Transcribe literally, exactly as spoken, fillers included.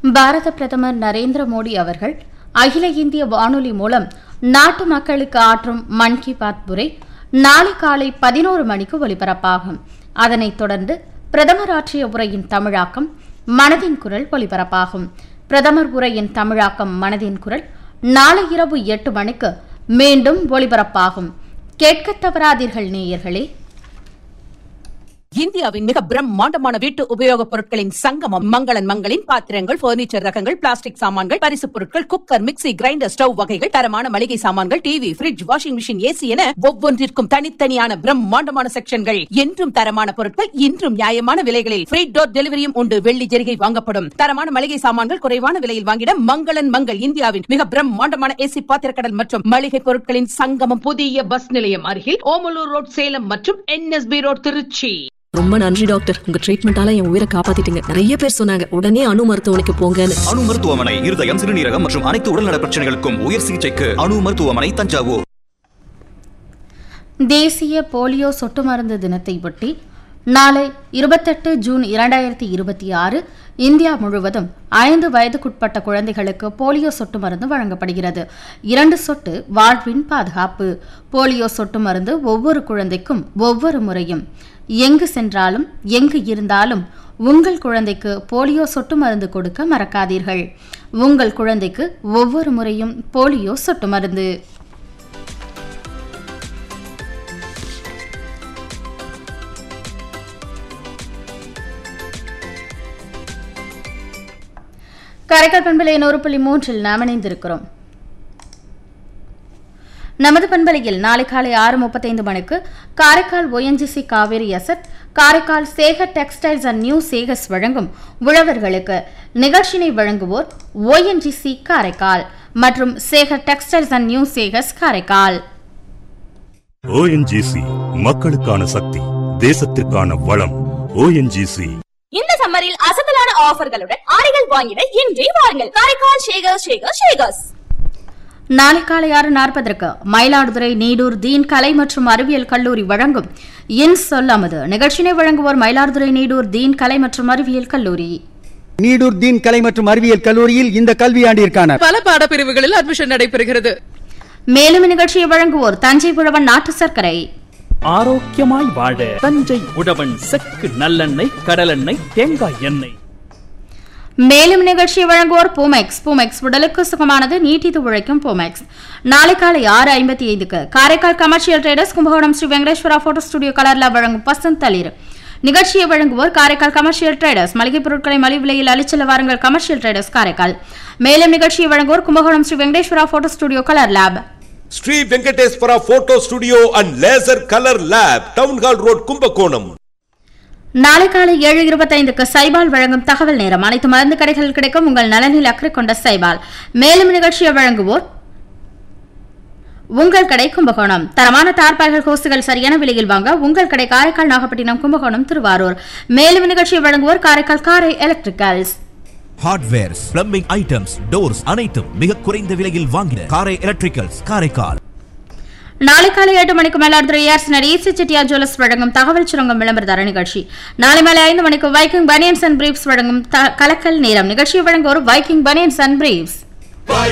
பாரத பிரதமர் நரேந்திர மோடி அவர்கள் அகில இந்திய வானொலி மூலம் நாட்டு மக்களுக்கு ஆற்றும் மன் கி பாத் உரை நாளை காலை பதினோரு மணிக்கு ஒலிபரப்பாகும். அதனைத் தொடர்ந்து பிரதமர் ஆற்றிய உரையின் தமிழாக்கம் மனதின் குரல் ஒலிபரப்பாகும். பிரதமர் உரையின் தமிழாக்கம் மனதின் குரல் நாளை இரவு எட்டு மணிக்கு மீண்டும் ஒலிபரப்பாகும். கேட்க தவறாதீர்கள் நேயர்களே. இந்தியாவின் மிக பிரம்மாண்டமான வீட்டு உபயோகப் பொருட்களின் சங்கமம் மங்களன் மங்களின் பாத்திரங்கள், பர்னிச்சர் ரகங்கள், பிளாஸ்டிக் சாமான்கள், பரிசுப் பொருட்கள், குக்கர், மிக்ஸி, கிரைண்டர், ஸ்டவ் வகைகள், தரமான மளிகை சாமான்கள், TV, fridge, washing machine, AC என ஒவ்வொன்றிற்கும் தனித்தனியான பிரம்மாண்டமான செக்ஷன்கள். என்றும் தரமான பொருட்கள், இன்றும் நியாயமான விலைகளில் ஃப்ரீ டோர் டெலிவரியும் உண்டு. வெள்ளி ஜெரிகை வாங்கப்படும். தரமான மளிகை சாமான்கள் குறைவான விலையில் வாங்கிட மங்களன் மங்கள். இந்தியாவின் மிக பிரம்மாண்டமான ஏசி பாத்திரக்கடல் மற்றும் மளிகை பொருட்களின் சங்கமம். புதிய பஸ் நிலையம் அருகில் ஓமலூர் ரோட் சேலம் மற்றும் என்எஸ்பி ரோட் திருச்சி. ரொம்ப நன்றி டாக்டர், உங்க ட்ரீட்மெண்டால என் உயிரை காப்பாத்திட்டீங்க. நிறைய பேர் சொன்னாங்க உடனே அணு மருத்துவமனைக்கு போங்கன்னு. அணு மருத்துவமனை இருதயம், சிறுநீரகம் மற்றும் அனைத்து உடல்நல பிரச்சனைகளுக்கும் உயர் சிகிச்சைக்கு அணு மருத்துவமனை, தஞ்சாவூர். தேசிய போலியோ சொட்டு மருந்து தினத்தை ஒட்டி நாளை இருபத்தெட்டு ஜூன் இரண்டாயிரத்தி இருபத்தி ஆறு இந்தியா முழுவதும் ஐந்து வயதுக்குட்பட்ட குழந்தைகளுக்கு போலியோ சொட்டு மருந்து வழங்கப்படுகிறது. இரண்டு சொட்டு வாழ்வின் பாதுகாப்பு. போலியோ சொட்டு மருந்து ஒவ்வொரு குழந்தைக்கும் ஒவ்வொரு முறையும். எங்கு சென்றாலும் எங்கு இருந்தாலும் உங்கள் குழந்தைக்கு போலியோ சொட்டு மருந்து கொடுக்க மறக்காதீர்கள். உங்கள் குழந்தைக்கு ஒவ்வொரு முறையும் போலியோ சொட்டு மருந்து. காரைக்கால் பண்பலை நூறு புள்ளி மூன்றில் நாம் இணைந்திருக்கிறோம். நமது பண்பலையில் நாளை காலை ஆறு முப்பத்தைந்து மணிக்கு Karaikal ONGC Kaveri asset, Karaikal Sekar textiles and new Sekar's வழங்கும் உழவர்களுக்கு நிகழ்ச்சியை வழங்குவோர் ஓஎன்ஜிசி காரைக்கால் மற்றும் Sekar textiles and new Sekar's Karaikal. ONGC மக்களுக்கான சக்தி, தேசத்திற்கான வளம். ஓஎன்ஜிசி இந்த சம்மரில் அசத்தலான ஆஃபர்களுடன் ஆடைகள் வாங்கிட இன்றே வாருங்கள். காரைக்கால் ஷேகர் ஷேகர் ஷேகர்ஸ். நாளை காலை ஆறு நாற்பதற்கு மயிலாடுதுறை நீடூர் தீன் கலை மற்றும் அறிவியல் கல்லூரி வழங்கும் என் சொல்லாமது நிகழ்ச்சியை வழங்குவோர் மயிலாடுதுறை நீடூர் தீன் கலை மற்றும் அறிவியல் கல்லூரி. நீடூர் தீன் கலை மற்றும் அறிவியல் கல்லூரியில் இந்த கல்வியாண்டிற்கான பல பாடப்பிரிவுகளில் அட்மிஷன் நடைபெறுகிறது. மேலும் நிகழ்ச்சியை வழங்குவோர் தஞ்சை உழவன் நாட்டு சர்க்கரை. ஆரோக்கியமாய் வாழ தஞ்சை உழவன் செக்கு நல்லெண்ணெய், கடலெண்ணெய், தேங்காய் எண்ணெய். மேலும் நிகழ்ச்சியை வழங்குவோர் பூமெக்ஸ். பூமெக்ஸ் உடலுக்கு சுகமானது, நீட்டித்து உழைக்கும் பூமெக்ஸ். நாளை காலை ஆறு ஐம்பத்தி ஐந்துக்கு Karaikal commercial traders Kumbakonam Sri Venkateswara photo studio கலர்ல வழங்கும் பசந்த் தளிர். நிகழ்ச்சியை வழங்குவோர் காரைக்கால் கமர்ஷியல் ட்ரேடர்ஸ். மளிகை பொருட்களை மலிவு விலையில் அளிச்சல வாருங்கள் வாருங்கள் ட்ரேடர்ஸ் காரைக்கால். மேலும் நிகழ்ச்சியை வழங்குவோர் Kumbakonam Sri Venkateswara photo studio colour lab. Sri Venkateswara photo studio and laser colour lab, town hall road, Kumbakonam. நாளை காலை ஏழு இருபத்தைந்துக்கு சைபால் வழங்கும் தகவல் நேரம். அனைத்து மருந்து கடைகளில் கிடைக்கும் உங்கள் நலனில் அக்கறை கொண்ட சைபால். மேலும் நிகழ்ச்சியை வழங்குவோர் உங்கள் கடை கும்பகோணம். தரமான தார்பாய்கள், ஹோஸ்டுகள் சரியான விலையில் வாங்க உங்கள் கடை காரைக்கால், நாகப்பட்டினம், கும்பகோணம், திருவாரூர். மேலும் நிகழ்ச்சியை வழங்குவோர் காரைக்கால் காரை electricals. Hardwares, plumbing items, doors அனைத்தும் மிக குறைந்த விலையில் வாங்கிட காரை எலக்ட்ரிக்கல்ஸ் காரைக்கால். நாளை காலை எட்டு மணிக்கு மயிலாடுதுறை ஈசி செட்டியார் ஜுவல்லர்ஸ் வழங்கும் தகவல் சுரங்கம் விளம்பரதார நிகழ்ச்சி. நாளை மாலை ஐந்து மணிக்கு வைக்கிங் பனியன்ஸ் அண்ட் பிரீப்ஸ் வழங்கும் கலக்கல் நேரம். நிகழ்ச்சியை வழங்குவோர் வைக்கிங் பனியன்ஸ் அண்ட் பிரீப்ஸ்.